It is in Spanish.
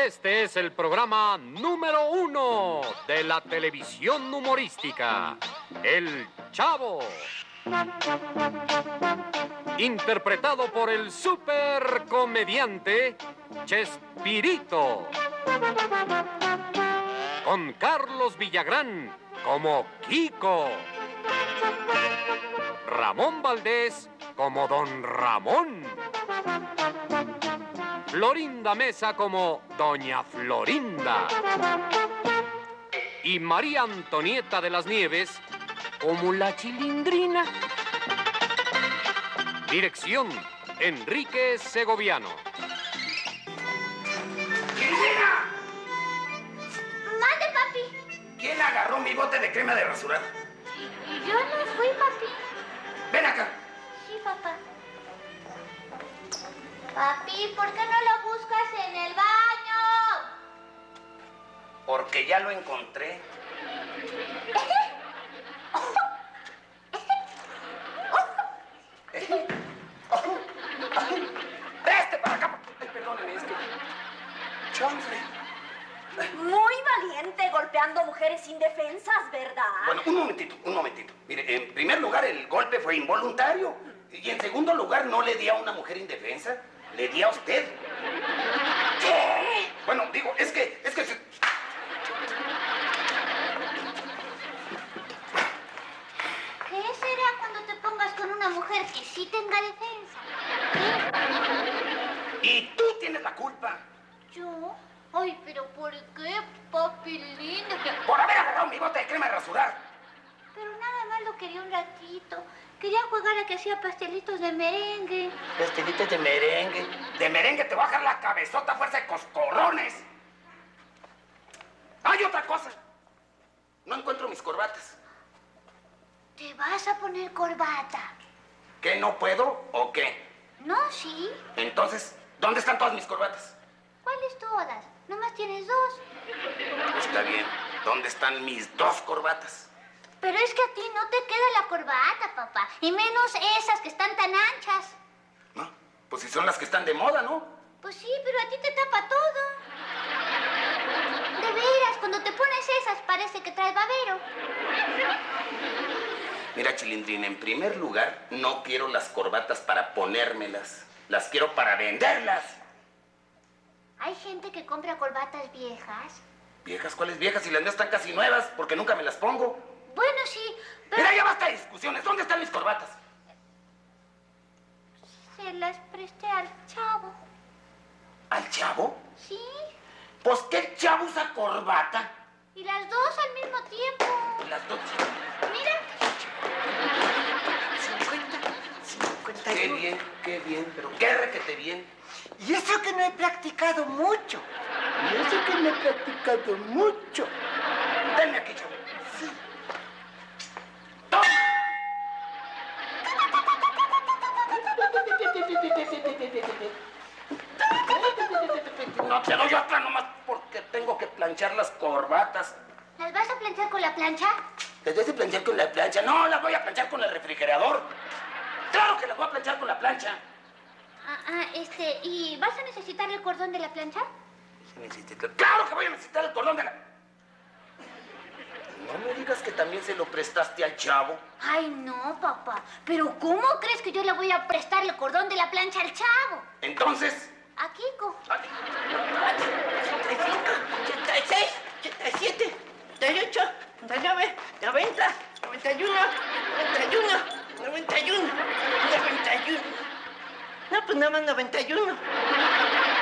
Este es el programa número 1 de la televisión humorística, El Chavo. Interpretado por el supercomediante Chespirito. Con Carlos Villagrán como Kiko. Ramón Valdés como Don Ramón. Florinda Mesa como Doña Florinda. Y María Antonieta de las Nieves como la Chilindrina. Dirección, Enrique Segoviano. ¡Chilindrina! ¡Mande, papi! ¿Quién agarró mi bote de crema de rasurar? Yo no fui, papi. Ven acá. Sí, papá. Papi, ¿por qué no lo buscas en el baño? Porque ya lo encontré. ¡Este para acá! Ay, perdóname, es que... ¡Chanfle! Muy valiente golpeando mujeres indefensas, ¿verdad? Bueno, un momentito. Mire, en primer lugar, el golpe fue involuntario. Y en segundo lugar, no le di a una mujer indefensa. Le di a usted. ¿Qué? Bueno, digo, es que... ¿Qué será cuando te pongas con una mujer que sí tenga defensa? Y tú tienes la culpa. ¿Yo? Ay, pero ¿por qué, papi lindo? Por haber agarrado mi bote de crema de rasurar. Pero nada más lo quería un ratito. Quería jugar a que hacía pastelitos de merengue. Pastelitos de merengue. De merengue te va a dejar la cabezota a fuerza de coscorrones. Hay otra cosa. No encuentro mis corbatas. ¿Te vas a poner corbata? ¿Qué, no puedo o qué? No, sí. Entonces, ¿dónde están todas mis corbatas? ¿Cuáles todas? Nomás tienes dos. Está bien. ¿Dónde están mis dos corbatas? Pero es que a ti no te queda la corbata, papá. Y menos esas que están tan anchas. No, pues si son las que están de moda, ¿no? Pues sí, pero a ti te tapa todo. De veras, cuando te pones esas parece que traes babero. Mira, Chilindrina, en primer lugar, no quiero las corbatas para ponérmelas. Las quiero para venderlas. Hay gente que compra corbatas viejas. ¿Viejas? ¿Cuáles viejas? Si las mías están casi nuevas, porque nunca me las pongo. Bueno, sí, pero... Mira, ya basta de discusiones. ¿Dónde están mis corbatas? Se las presté al Chavo. ¿Al Chavo? Sí, Pues que el Chavo usa corbata. y las dos al mismo tiempo. Las dos. Mira. 50. Qué bien, pero qué requete bien. Y eso que no he practicado mucho. Denme aquí, Chavo. Sí. ¡Toma! No te doy otra nomás porque tengo que planchar las corbatas. ¿Las vas a planchar con la plancha? ¿Las vas a planchar con la plancha? No, las voy a planchar con el refrigerador. ¡Claro que las voy a planchar con la plancha! ¿Y vas a necesitar el cordón de la plancha? ¡Claro que voy a necesitar el cordón de la... No me digas que también se lo prestaste al Chavo. Ay, no, papá. ¿Pero cómo crees que yo le voy a prestar el cordón de la plancha al Chavo? Entonces... A Kiko. 85, 86, 87, 88, 89, 90, 91, 91. No, pues nada más 91.